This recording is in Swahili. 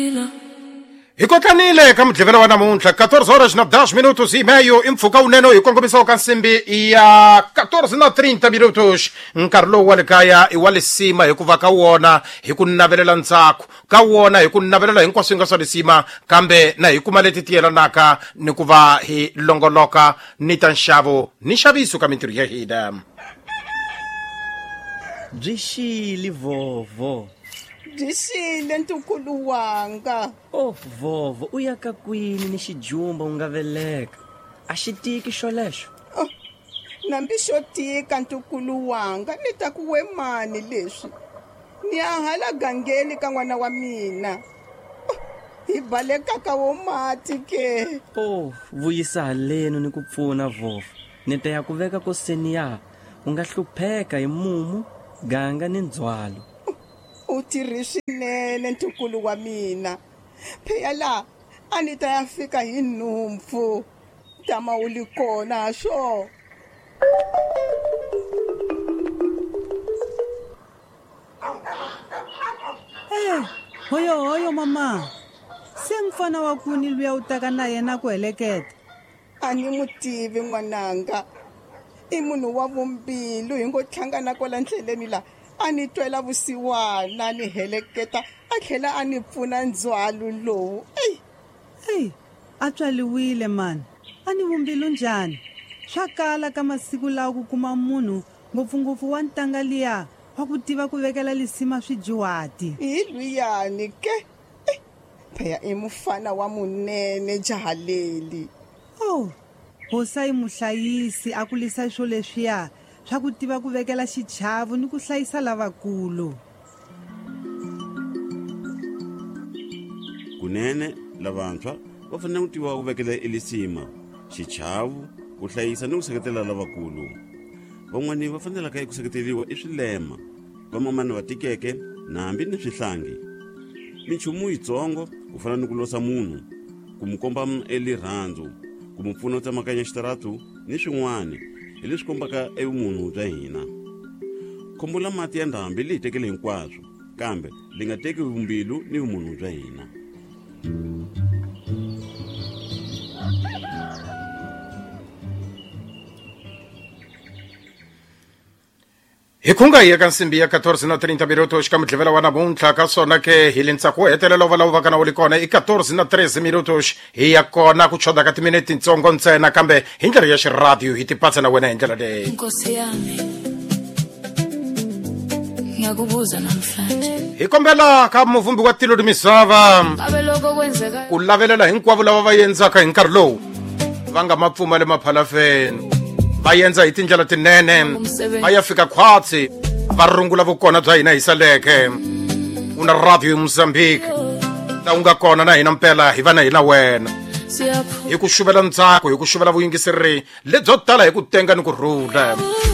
Hikotlanile ka mudlivela wa namuntlha 14:10 impfhuka unene hi kongomisa ka nsimbi ya 14:30 nkarhi lowu wa le kaya i wa lisima hikuva ka wona hi ku navelela ntsako ka wona hi ku navelela hinkwaswo nga swa lisima kambe na hi kuma leti tiyelanaka ni ku va hi longoloka ni ta nxavo ni nxaviso ka mintirho ya hina. Byi vovo Byi ntukulu wanga. Oh vovo u ya ka kwini ni xijumba u nga veleka a xi tiki xolexo. Oh, nambi xo tika ntukulu wanga ni ta ku we mani leswi ni ya hala gangeni ka n'wana wa mina. Hi baleka ka wo mati ke. Oh vuyisa haleni ni ku pfuna vovo ni ta ya ku veka ko seniya u nga hlupheka hi mumu ganga ni ndzwalo. U tirhi swinene ntukulu wa mina. Phela la a ni ta ya fika hi nhumpfu tama u li kona swo. Hoyo mama. Se mfana wa kuni luya utaka na yena ku heleketa. A ni mutivi n'wananga. I munhu wa vumbilu hi ngo tlhangana kwala ndleleni la. A ni twela vusiwana ni heleketa a tlhela a ni pfuna ndzwalo lowu. A tswaliwile mani. A ni vumbilu njhani? Swa kala ka masiku lawa ku kuma munhu ngopfungopfu wa ntanga liya wa ku tiva ku vekela lisima swidyuhati. Hi luyani ke. Phaya i mufana wa munene jaha leli. Hosa i muhlayisi a kulisa swo leswiya swa ku tiva ku vekela xichavu ni ku hlayisa lavakulu. Kunene lavantshwa va fanele ku tiva ku vekela elisima xichavu ku hlayisa ni ku seketela lavakulu. Van'wani va fanelaka ku seketeliwa i swilema vamamani va tikeke nambi ni swihlangi. Minchumu yitsongo ku fana ni ku losa munhu ku mu komba elirhandzu ku mu pfuna tsamakanya xitaratu ni swin'wana hi leswi kombaka evumunhu bya hina. Khombula mati ya ndhambi leyi tekele hinkwaswo kambe li nga teki vumbilu ni vumunhu bya hina. Hi kunga hi eka nsimbi ya 14:30 xika mudlivela wa namuntlha ka swona ke hi le ntsako wo hetelela ova lava va ka na wu li kona i 14:13 hi ya kona ku choda ka timineti ntsongo ntsena kambe hi ndlela ya xiradiyo hi tipatsa na wena hi ndlela leyi. Nkosi yami ngiyakubuza namhlanje hi kombela ka muvumbi wa tilo ni misava ngabe loko kwenzeka ku lavelela hinkwavo lava va yenzaka hi nkarhi lowu va nga mapfuma le maphalafeni va yenza hi tindlela tinene va ya fika khwatsi va rungula vukona bya hina hi saleke una radio Mozambique la unga kona na hina mpela hi va na hina wena hi ku xuvela ntsako hi ku xuvela vuyingiseri lebyo tala hi ku tenga ni ku rhula.